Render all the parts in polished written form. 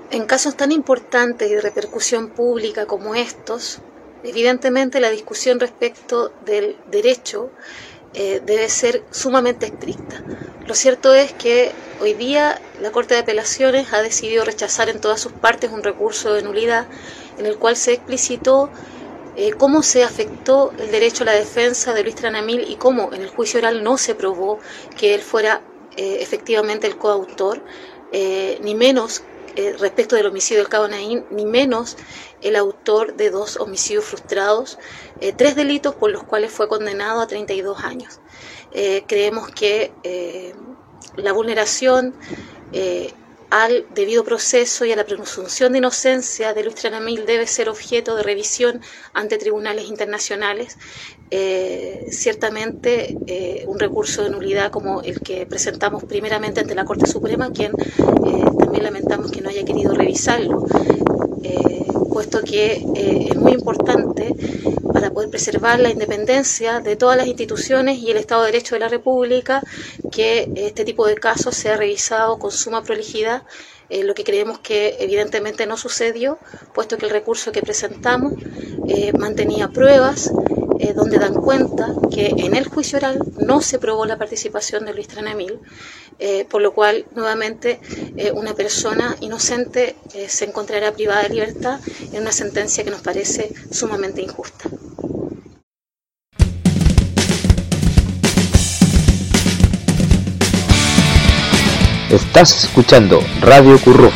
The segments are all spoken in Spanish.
En casos tan importantes y de repercusión pública como estos, evidentemente la discusión respecto del derecho debe ser sumamente estricta. Lo cierto es que hoy día la Corte de Apelaciones ha decidido rechazar en todas sus partes un recurso de nulidad en el cual se explicitó cómo se afectó el derecho a la defensa de Luis Tranamil y cómo en el juicio oral no se probó que él fuera efectivamente el coautor, ni menos respecto del homicidio del Cabo Naín, ni menos el autor de 2 homicidios frustrados, 3 delitos por los cuales fue condenado a 32 años. Creemos que la vulneración al debido proceso y a la presunción de inocencia de Luis Tranamil debe ser objeto de revisión ante tribunales internacionales. Ciertamente un recurso de nulidad como el que presentamos primeramente ante la Corte Suprema, quien también lamentamos que no haya querido revisarlo, puesto que es muy importante para poder preservar la independencia de todas las instituciones y el Estado de Derecho de la República, que este tipo de casos sea revisado con suma prolijidad, lo que creemos que evidentemente no sucedió, puesto que el recurso que presentamos mantenía pruebas donde dan cuenta que en el juicio oral no se probó la participación de Luis Tranamil, por lo cual nuevamente una persona inocente se encontrará privada de libertad en una sentencia que nos parece sumamente injusta. Estás escuchando Radio Curruf.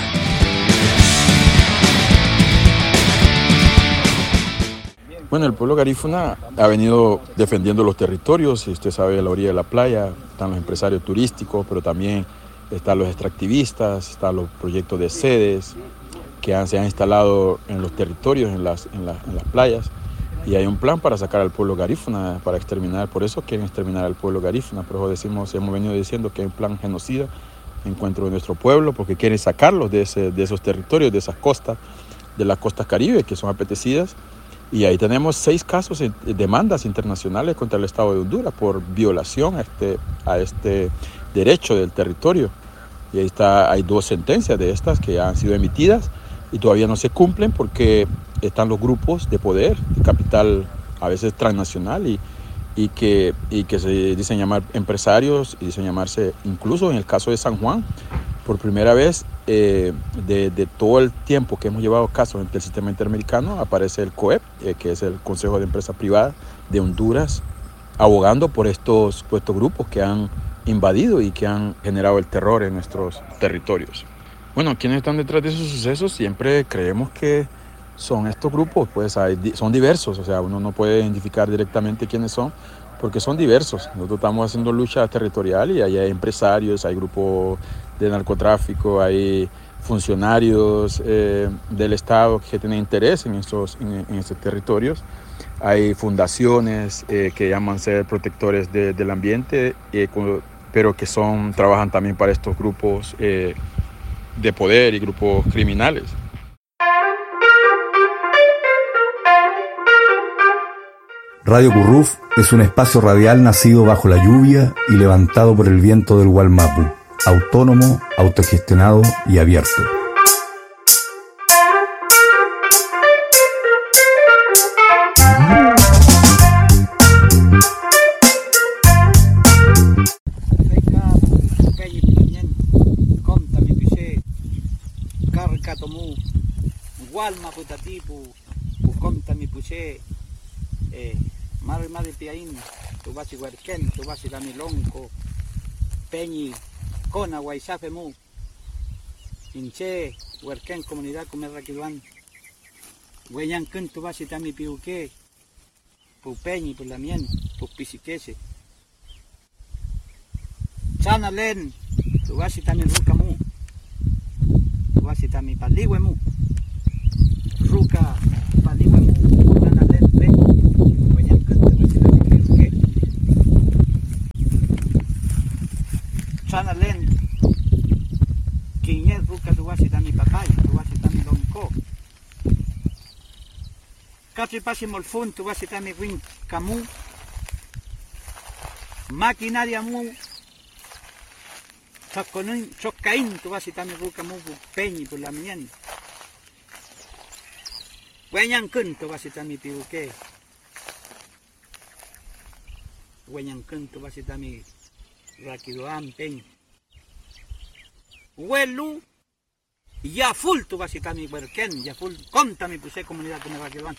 Bueno, el pueblo garífuna ha venido defendiendo los territorios, y usted sabe, a la orilla de la playa están los empresarios turísticos, pero también están los extractivistas, están los proyectos de sedes que se han instalado en los territorios, en las playas, y hay un plan para sacar al pueblo garífuna, para exterminar. Por eso quieren exterminar al pueblo garífuna, por eso hemos venido diciendo que hay un plan genocida en contra de nuestro pueblo, porque quieren sacarlos de esos territorios, de esas costas, de las costas caribe que son apetecidas. Y ahí tenemos 6 casos de demandas internacionales contra el Estado de Honduras por violación a este derecho del territorio. Y ahí hay 2 sentencias de estas que han sido emitidas y todavía no se cumplen porque están los grupos de poder, de capital a veces transnacional y que se dicen llamar empresarios y dicen llamarse, incluso en el caso de San Juan, por primera vez de todo el tiempo que hemos llevado casos ante el sistema interamericano, aparece el COEP, que es el Consejo de Empresas Privadas de Honduras, abogando por estos grupos que han invadido y que han generado el terror en nuestros territorios. Bueno, ¿quiénes están detrás de esos sucesos? Siempre creemos que son estos grupos, pues son diversos, o sea, uno no puede identificar directamente quiénes son, porque son diversos. Nosotros estamos haciendo lucha territorial y ahí hay empresarios, hay grupos de narcotráfico, hay funcionarios del Estado que tienen interés en estos territorios. Hay fundaciones que llaman ser protectores del ambiente, pero que trabajan también para estos grupos de poder y grupos criminales. Radio Curruf es un espacio radial nacido bajo la lluvia y levantado por el viento del Gualmapu, autónomo, autogestionado y abierto. Madre piaín, tu vas a huerquén, tu vas a damilonco, peñi, cona, guaisafemu, hinche, huerquén, comunidad comerraquiluán, hueyancún, tu vas a dami piuque, pu peñi, pu lamien, pu pisiquese. Chanalen, tu vas a dami rucamu, tu vas a dami paligüemu, ruca, paligüemu, chanalen, Chanalen, quien es ruca tu vas a dar mi papá, tu vas a dar mi lonco. Casi pase molfún, tu vas a dar mi win camu. Maquinaria mu, Choscaín, tu vas y también busca mucho peñi por la mañana. Hueñancún, tu vas y también pibuque. Hueñancún, tu vas y también raquidoán peñi. Huelu, ya full, tu vas y también huerquén, ya full, conta mi puse comunidad con el raquidoán.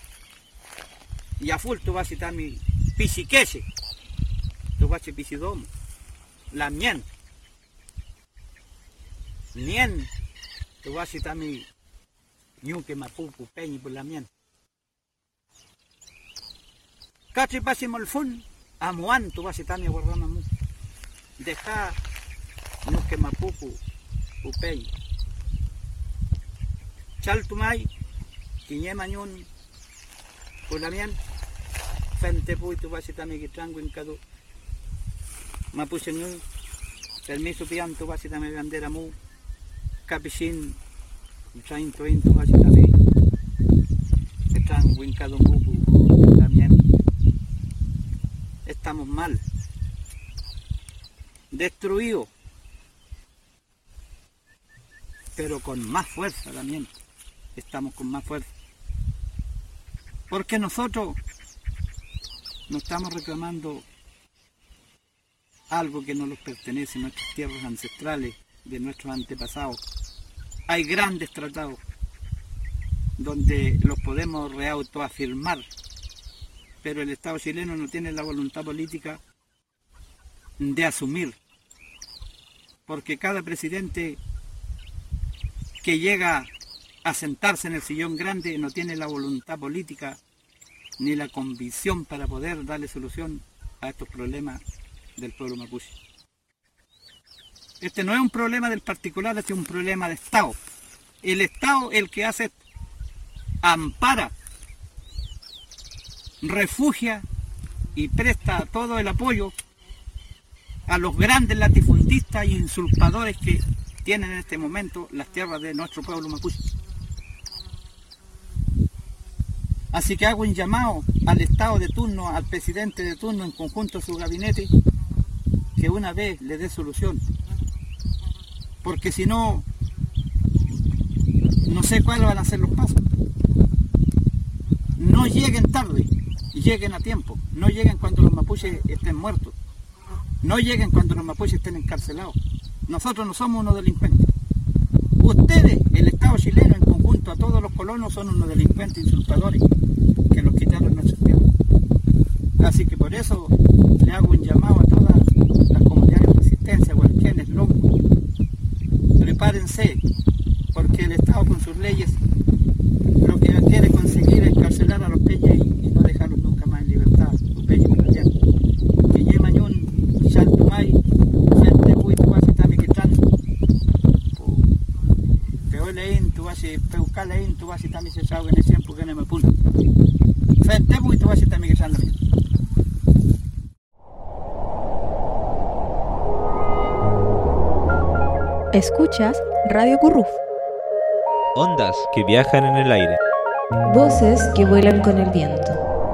Ya full, tu vas y también pisiquese, tu vas y pisidomo. La mien. Nien, tu vas y también ñuque mapupu peñi por la mien. Cachi pasi molfun, amuan tu vas y también guardama mu. Deja ñuque mapupu peñi. Chaltumay, quiñema ñun por la mien. Fente pu tu vas y también que trango en cadu. Mapuse ñun, permiso pian tu vas y también bandera mu. Capichín, train tu vas y también. Están wincado un también. Estamos mal. Destruidos. Pero con más fuerza también. Estamos con más fuerza. Porque nosotros no estamos reclamando algo que no nos pertenece, nuestras tierras ancestrales, de nuestros antepasados. Hay grandes tratados donde los podemos reautoafirmar, pero el Estado chileno no tiene la voluntad política de asumir, porque cada presidente que llega a sentarse en el sillón grande no tiene la voluntad política ni la convicción para poder darle solución a estos problemas del pueblo mapuche. Este no es un problema del particular, este es un problema de Estado. El Estado, el que hace, ampara, refugia y presta todo el apoyo a los grandes latifundistas y usurpadores que tienen en este momento las tierras de nuestro pueblo mapuche. Así que hago un llamado al Estado de turno, al presidente de turno, en conjunto a su gabinete, que una vez le dé solución. Porque si no, no sé cuáles van a ser los pasos. No lleguen tarde, lleguen a tiempo. No lleguen cuando los mapuches estén muertos. No lleguen cuando los mapuches estén encarcelados. Nosotros no somos unos delincuentes. Ustedes, el Estado chileno en conjunto a todos los colonos, son unos delincuentes insultadores que nos quitaron nuestras tierras. Así que por eso le hago un llamado a todas las comunidades de resistencia, huarquenes, loncos. Prepárense, porque el Estado con sus leyes lo que quiere conseguir es encarcelar a los peñas y no dejarlos nunca más en libertad. Los peñas colombianos. Que Yemañún, Chaltumay, Frente Puy, tu vas a estar miquitando. Peoleín, tu vas a Peucaleín, tu vas a estar miquitando en el tiempo que no me punto. Frente Puy, tu vas a estar miquitando. Escuchas Radio Curruf. Ondas que viajan en el aire. Voces que vuelan con el viento.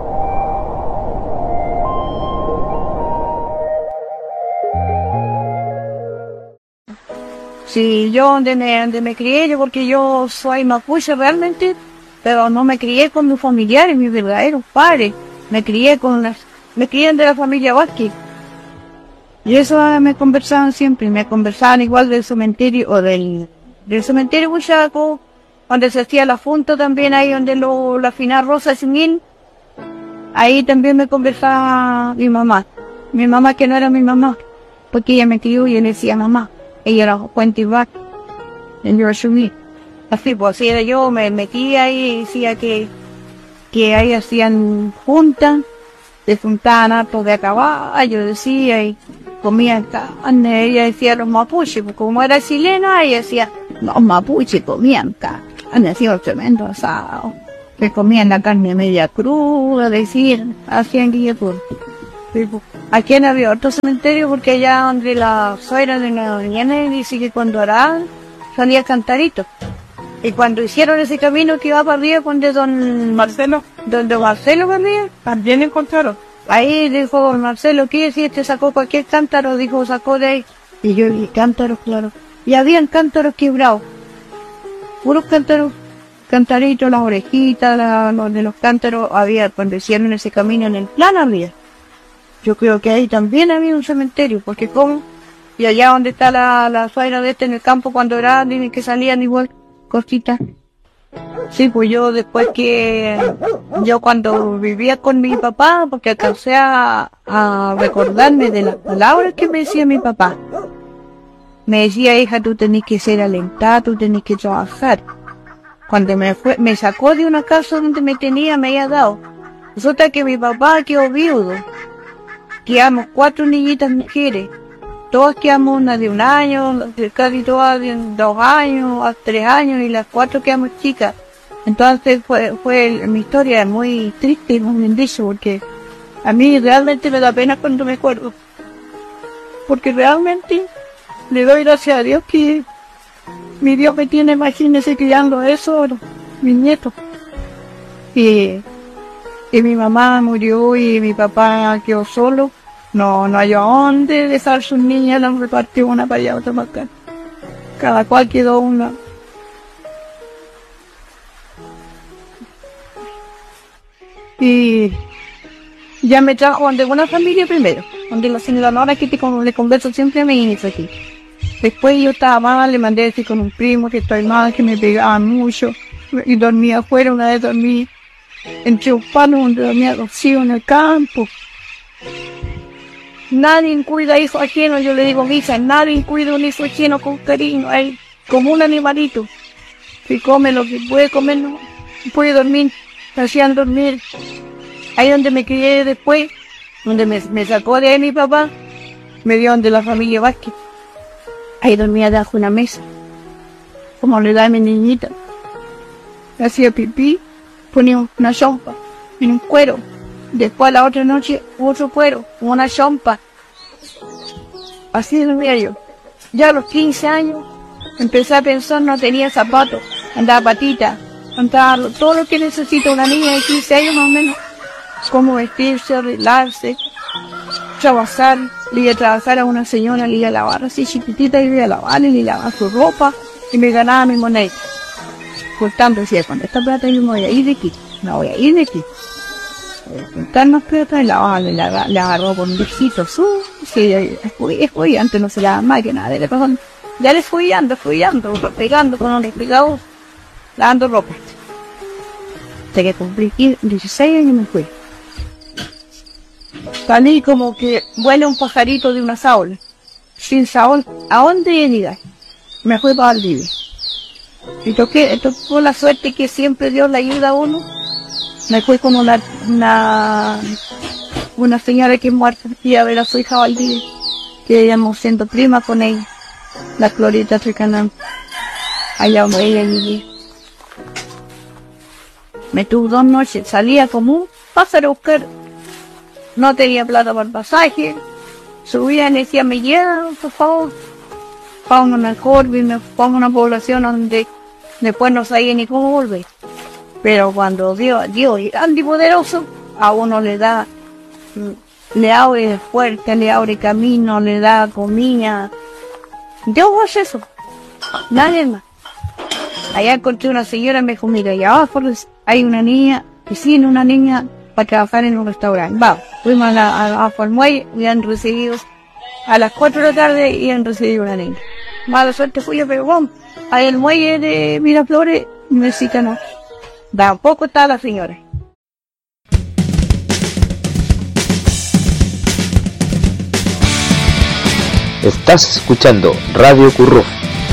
Sí, yo donde me crié, yo porque yo soy mapuche realmente, pero no me crié con mis familiares, mis verdaderos padres. Me crié de la familia Vázquez. Y eso me conversaban siempre, me conversaban igual del cementerio, o del cementerio Huichaco, donde se hacía la junta también, ahí donde la final Rosa Singín, ahí también me conversaba mi mamá que no era mi mamá, porque ella me crió y yo le decía mamá, ella era Puente Ibac, y yo asumí, así pues así era yo, me metía ahí y decía que ahí hacían juntas, se juntaban hartos de a caballo, decía, y comían carne. Ella decía los mapuches, porque como era chilena, ella decía los mapuches comían carne, hacían tremendo asado, que comían la carne media cruda, decían, hacían guillotur. Aquí no había otro cementerio, porque allá donde la suegra de la doña dice que cuando oraban salía cantarito. Y cuando hicieron ese camino que iba para arriba, donde don Marcelo para arriba, también encontraron. Ahí dijo don Marcelo, ¿qué si este sacó cualquier cántaro? Dijo, sacó de ahí. Y yo vi cántaros, claro. Y habían cántaros quebrados. Puros cántaros, cantaritos, las orejitas, los de los cántaros había, cuando hicieron ese camino en el plan había. Yo creo que ahí también había un cementerio, porque como, y allá donde está la suegra de en el campo cuando era, dicen que salían igual, cositas. Sí, pues yo cuando vivía con mi papá, porque alcancé a recordarme de las palabras que me decía mi papá. Me decía, hija, tú tenés que ser alentada, tú tenés que trabajar. Cuando me sacó de una casa donde me había dado. Resulta que mi papá quedó viudo. Quedamos 4 niñitas mujeres. Todas quedamos, una de 1 año, casi todas de 2 años, a 3 años, y las 4 quedamos chicas. Entonces mi historia es muy triste y muy bien dicho, porque a mí realmente me da pena cuando me acuerdo. Porque realmente le doy gracias a Dios que mi Dios me tiene, imagínese, criando eso, mis nietos. Y mi mamá murió y mi papá quedó solo. No hay a dónde dejar sus niñas, las repartió una para allá, otra para acá. Cada cual quedó una. Y ya me trajo donde una familia primero, donde la señora Nora, que le converso siempre a mi hija aquí. Después yo estaba mal, le mandé a decir con un primo que estoy mal, que me pegaban mucho. Y dormía afuera, una vez dormí entre un palo donde dormía Rocío en el campo. Nadie cuida a hijos ajenos, yo le digo a mi hija, nadie cuida a un hijo ajeno con cariño, hay como un animalito que come lo que puede comer, no puede dormir, me hacían dormir. Ahí donde me crié después, donde me sacó de ahí mi papá, me dio donde la familia Vázquez. Ahí dormía debajo de una mesa, como le da a mi niñita. Hacía pipí, ponía una chompa en un cuero. Después a la otra noche otro cuero, una chompa. Así dormía yo. Ya a los 15 años empecé a pensar, no tenía zapatos, andaba patita, andaba todo lo que necesita una niña de 15 años más o menos. Cómo vestirse, arreglarse, trabajar. Le iba a trabajar a una señora, le iba a lavar así chiquitita, le iba a lavar, le lavaba su ropa y me ganaba mi moneda. Por tanto decía, con esta plata yo me voy a ir de aquí, me voy a ir de aquí. Juntar más plata y le agarró con un viejito, sí, antes no se lavaba más que nada, ya le fui pegando con un despegado, lavando ropa. Hasta que cumplí 16 años me fui. Salí como que vuela un pajarito de una saola, sin saola. ¿A dónde llegar? Me fui para Valdivia. Y tocó la suerte que siempre Dios le ayuda a uno. Me fui con una señora que es muerta y a ver a su hija Valdivia, que íbamos siendo prima con ella, la Clorita Tricanán. Allá donde ella vivía. Me tuvo 2 noches, salía como un pájaro a buscar. No tenía plata para el pasaje. Subía y decía, me llevan, por favor. Para una Corby, me pongo una población donde después no sabía ni cómo volver. Pero cuando Dios grande y poderoso, a uno le abre fuerte, le abre camino, le da comida. Dios hace eso, nadie más. Allá encontré una señora y me dijo, mira, allá abajo hay una niña, vecina, una niña para trabajar en un restaurante. Vamos, fuimos al muelle y han recibido a las 4 de la tarde y han recibido una niña. Mala suerte fui yo, pero vamos, ahí el muelle de Miraflores, necesita no. Tampoco está la señora. Estás escuchando Radio Curruf.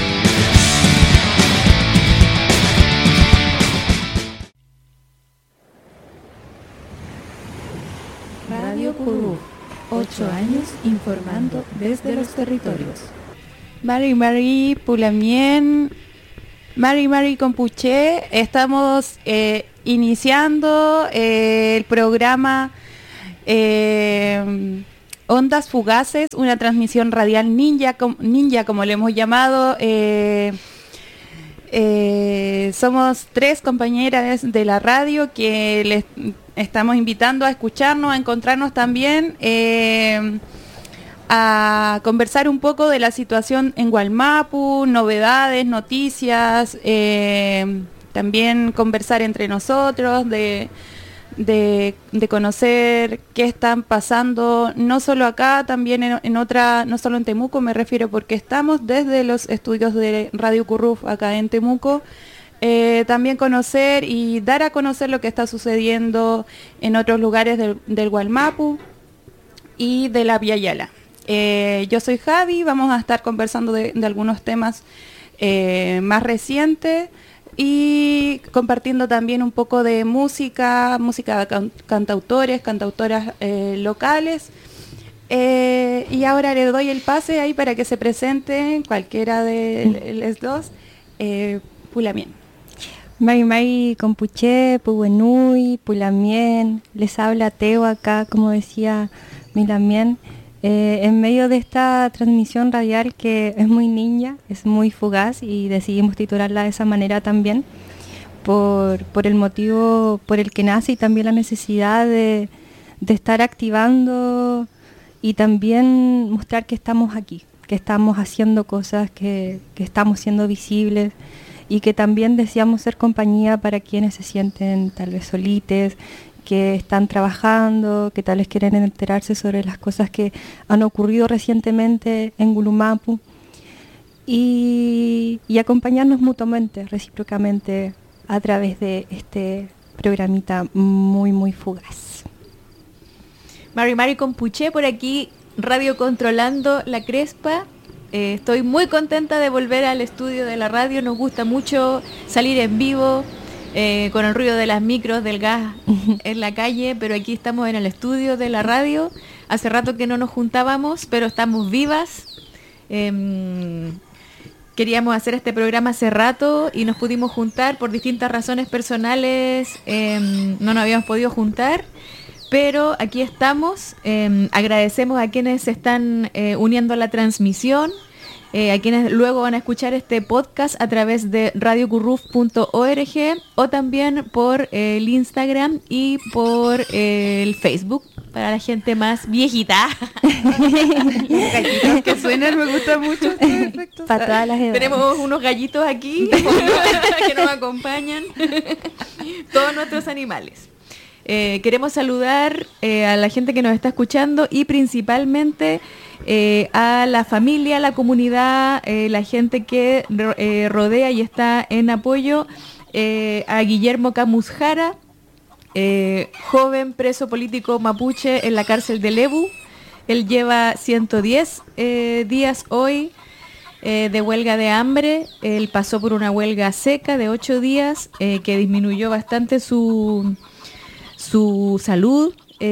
Radio Curruf, 8 años informando desde los territorios. Mari Pulamien, Mari Compuché, estamos iniciando el programa Ondas Fugaces, una transmisión radial ninja como le hemos llamado. Somos 3 compañeras de la radio que les estamos invitando a escucharnos, a encontrarnos también a conversar un poco de la situación en Wallmapu, novedades, noticias, también conversar entre nosotros, de conocer qué están pasando, no solo acá, también en otra, no solo en Temuco, me refiero, porque estamos desde los estudios de Radio Curruf acá en Temuco, también conocer y dar a conocer lo que está sucediendo en otros lugares del Wallmapu y de la Vía Yala. Yo soy Javi, vamos a estar conversando de algunos temas más recientes y compartiendo también un poco de música de cantautoras locales. Y ahora le doy el pase ahí para que se presenten cualquiera de los dos. Pulamien. Mai Compuché, Puwenui, Pulamien, les habla Teo acá, como decía Milamien. En medio de esta transmisión radial que es muy ninja, es muy fugaz y decidimos titularla de esa manera también por el motivo por el que nace y también la necesidad de estar activando y también mostrar que estamos aquí, que estamos haciendo cosas, que estamos siendo visibles y que también deseamos ser compañía para quienes se sienten tal vez solites, que están trabajando, que tal vez quieren enterarse sobre las cosas que han ocurrido recientemente en Gulumapu y acompañarnos mutuamente, recíprocamente, a través de este programita muy, muy fugaz. Mari Compuché por aquí, radio controlando la Crespa. Estoy muy contenta de volver al estudio de la radio, nos gusta mucho salir en vivo, con el ruido de las micros, del gas en la calle, pero aquí estamos en el estudio de la radio. Hace rato que no nos juntábamos, pero estamos vivas. Queríamos hacer este programa hace rato y nos pudimos juntar por distintas razones personales, no nos habíamos podido juntar, pero aquí estamos. Agradecemos a quienes se están uniendo a la transmisión, a quienes luego van a escuchar este podcast a través de radiocurruf.org o también por el Instagram y por el Facebook, para la gente más viejita. Los gallitos que suenan me gustan mucho. Perfecto. Para todas las edades. Tenemos unos gallitos aquí que nos acompañan. Todos nuestros animales. Queremos saludar a la gente que nos está escuchando y principalmente a la familia, a la comunidad, la gente que rodea y está en apoyo, a Guillermo Camus Jara, joven preso político mapuche en la cárcel de Lebu. Él lleva 110 días hoy de huelga de hambre. Él pasó por una huelga seca de 8 días que disminuyó bastante su salud.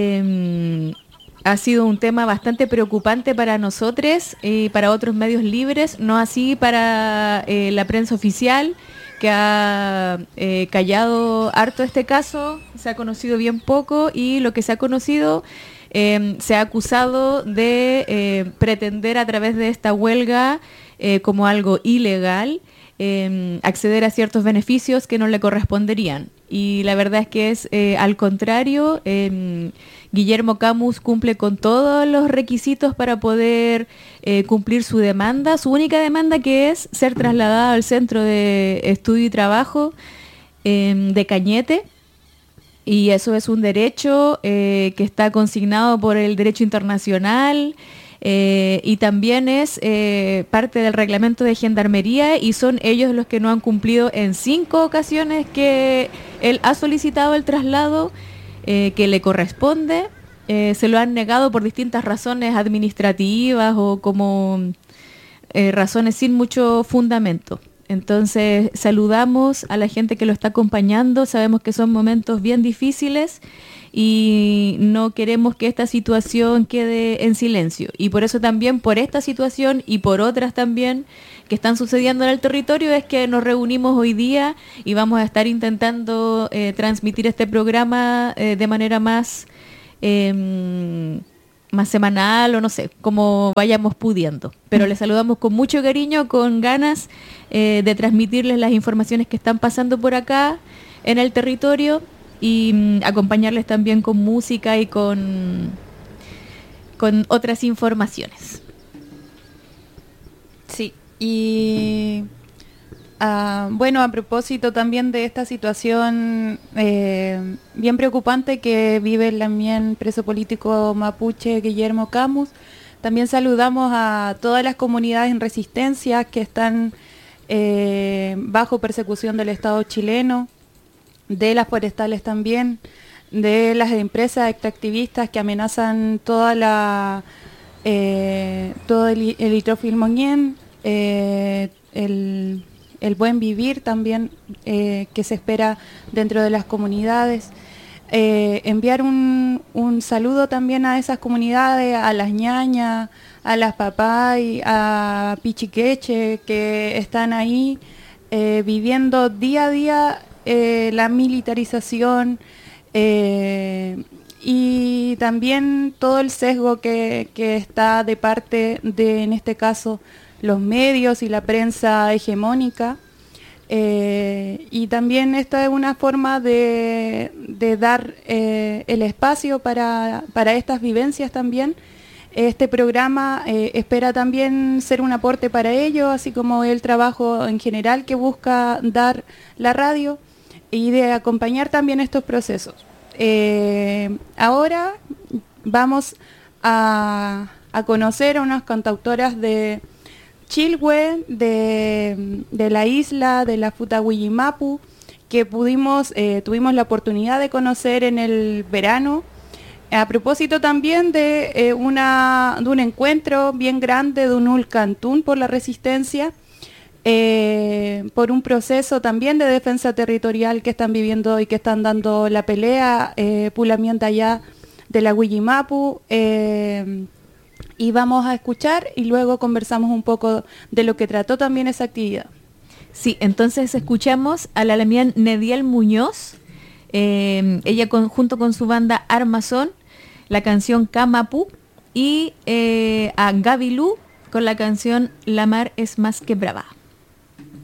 Ha sido un tema bastante preocupante para nosotros y para otros medios libres, no así para la prensa oficial, que ha callado harto este caso. Se ha conocido bien poco y lo que se ha conocido se ha acusado de pretender a través de esta huelga como algo ilegal acceder a ciertos beneficios que no le corresponderían. Y la verdad es que es al contrario. Guillermo Camus cumple con todos los requisitos para poder cumplir su demanda, su única demanda, que es ser trasladado al Centro de Estudio y Trabajo de Cañete, y eso es un derecho que está consignado por el derecho internacional. Y también es parte del reglamento de Gendarmería, y son ellos los que no han cumplido en 5 ocasiones que él ha solicitado el traslado que le corresponde. Se lo han negado por distintas razones administrativas o como razones sin mucho fundamento. Entonces saludamos a la gente que lo está acompañando. Sabemos que son momentos bien difíciles y no queremos que esta situación quede en silencio. Y por eso también, por esta situación y por otras también que están sucediendo en el territorio, es que nos reunimos hoy día y vamos a estar intentando transmitir este programa de manera más semanal, o no sé, como vayamos pudiendo. Pero les saludamos con mucho cariño, con ganas de transmitirles las informaciones que están pasando por acá en el territorio, y acompañarles también con música y con con otras informaciones. Sí, y bueno, a propósito también de esta situación bien preocupante que vive el también preso político mapuche Guillermo Camus, también saludamos a todas las comunidades en resistencia que están bajo persecución del Estado chileno, de las forestales también, de las empresas extractivistas que amenazan todo el litrofilmoñén, el buen vivir también que se espera dentro de las comunidades. Enviar un saludo también a esas comunidades, a las ñañas, a las papay, a Pichiqueche, que están ahí viviendo día a día la militarización y también todo el sesgo que está de parte de, en este caso, los medios y la prensa hegemónica. Y también esta es una forma de dar el espacio para estas vivencias también. Este programa espera también ser un aporte para ello, así como el trabajo en general que busca dar la radio y de acompañar también estos procesos. Ahora vamos a conocer a unas cantautoras de Chilhue, de la isla de la Futahuillimapu, que tuvimos la oportunidad de conocer en el verano, a propósito también de un encuentro bien grande de un Ulcantún por la resistencia, por un proceso también de defensa territorial que están viviendo y que están dando la pelea, Pulamienta allá de la Huillimapu. Y vamos a escuchar y luego conversamos un poco de lo que trató también esa actividad. Sí, entonces escuchamos a la Lamián Nediel Muñoz, ella junto con su banda Armazón, la canción Camapu, y a Gaby Lu con la canción La Mar es más que brava.